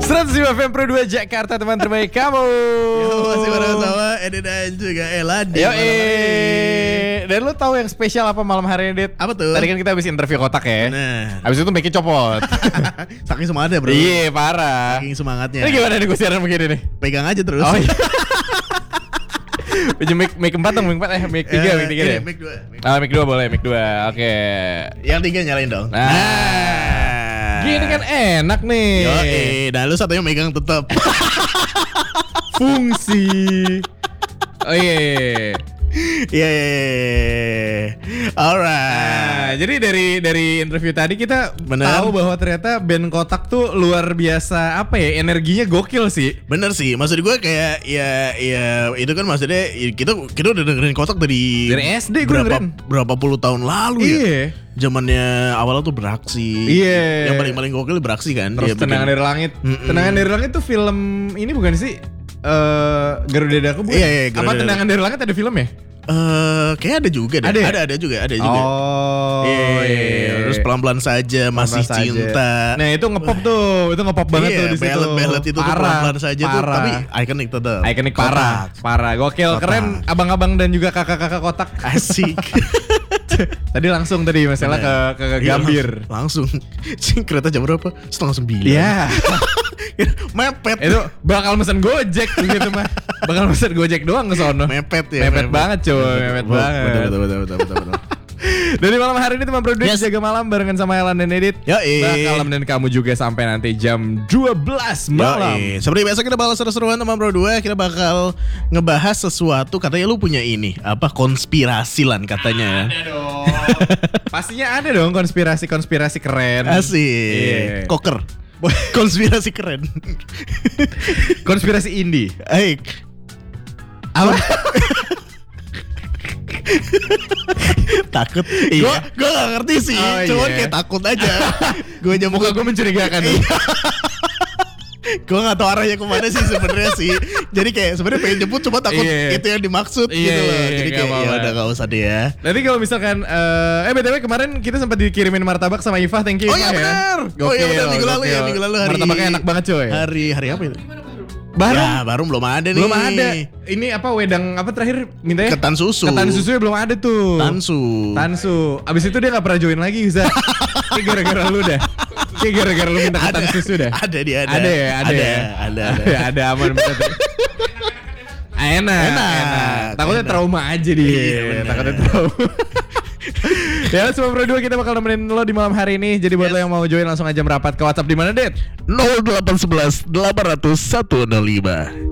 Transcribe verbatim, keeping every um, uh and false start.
seratus lima F M Pro dua Jakarta, teman terbaik kamu. Yo, masih bareng sama Edi dan juga Eladi. Yo, eh. Dan lu tahu yang spesial apa malam hari ini, Dit? Apa tuh? Tadi kan kita habis interview kotak ya. Nah. Habis itu mic-nya copot. Saking semangatnya, bro. Iya, parah. Saking semangatnya. Ini gimana nih gue siaran begini nih? Pegang aja terus. Oh iya. Pinjam mic mic empat dong, mic empat eh mic tiga, mic tiga deh. Mic dua. Ah, mic dua boleh, mic dua. Oke. Yang tiga nyalain dong. Nah. Gini kan enak nih. Yo, eh, nah lu satunya megang tetap. Fungsi. Oh iya. Iya, iya, iya. Alright. Nah, jadi dari dari interview tadi kita Bener. tahu bahwa ternyata band Kotak tuh luar biasa, apa ya, energinya gokil sih. Bener sih, maksud gue kayak ya ya itu kan maksudnya ya, kita kita udah dengerin Kotak dari Dari S D gue berapa dengerin. berapa puluh tahun lalu ya. Iya. Zamannya awalnya tuh Beraksi. Iya. Yang paling paling gokil Beraksi kan. Terus Dia Tendangan bikin- dari Langit. Mm-mm. Tendangan dari Langit tuh film ini bukan sih? Eh Garuda Daku bukan? Iya, iya, Apa Garuda Tendangan dari Langit ada film ya? Eh, kayak ada juga deh. Ada ya? Ada ada juga, ada juga. Oh. Iya, iya, iya. Terus pelan-pelan saja masih Pelan-pelan saja. cinta. Nah, itu ngepop tuh, itu ngepop banget Iya, tuh di situ. ballad-ballad itu tuh Parah, pelan-pelan saja tuh, parah. tapi ikonik tetap. Ikonik parah, parah, gokil, Kotak. keren, abang-abang dan juga kakak-kakak Kotak. Asik. Tadi langsung tadi masalah ke ke, ke Iya, Gambir. Langsung. Cing, kereta jam berapa? Setengah sembilan. Iya. Mepet. Itu bakal mesen Gojek gitu mah. Bakal mesen Gojek doang ke sono. Mepet ya. Mepet banget, cuy, mepet Betul, banget. Betul betul betul betul betul. betul. Dari malam hari ini teman produksi Yes. Jaga Malam barengan sama Elan dan Edit. Yoi. Bakal nemenin kamu juga sampai nanti jam dua belas malam. Yoi. Seperti biasa kita bakal seru-seruan teman Pro dua. Kita bakal ngebahas sesuatu. Katanya lu punya ini, apa, konspirasi lan katanya. Ada dong. Pastinya ada dong konspirasi-konspirasi keren. Asik. Iya. Koker. Konspirasi keren. Konspirasi indie. Aik. Apa? Takut. Iya. Gue gue gak ngerti sih. Oh, Cuman iya. kayak takut aja. Gue aja Muka gue mencurigakan. Gue gak tahu arahnya kemana sih sebenarnya sih. Jadi kayak sebenarnya pengen jemput cuma takut Iya. itu yang dimaksud Iya, gitu loh. iya, Jadi nggak kayak apa-apa. ya udah gak usah deh ya. Nanti kalau misalkan eh eh B T W kemarin kita sempat dikirimin martabak sama Ifah, thank you Oh Ifah iya ya. benar. Oh iya benar minggu lalu ya, gokil. minggu lalu hari. Martabaknya enak banget coy. Hari hari apa itu? Baru Ya, baru belum ada nih. belum ada. Ini apa wedang apa terakhir mintanya? Ketan susu. Ketan susunya belum ada tuh. Tansu. Tansu. Abis itu dia gak pernah join lagi Uza. Kayak gara-gara lu dah. Kayak gara-gara lu minta ketan Ada. susu dah. Ada dia ada. Ada ya, ada, Ada, ya. ada, ada, ada. ada aman bener. Ah, enak, Enak. enak. Takutnya Enak. trauma aja dia. Iya, benar. Takutnya trauma. Ya, semua Pro dua kita bakal nemenin lo di malam hari ini. Jadi buat Yes. lo yang mau join langsung aja merapat ke WhatsApp di mana, Det? nol delapan satu satu delapan nol satu nol lima.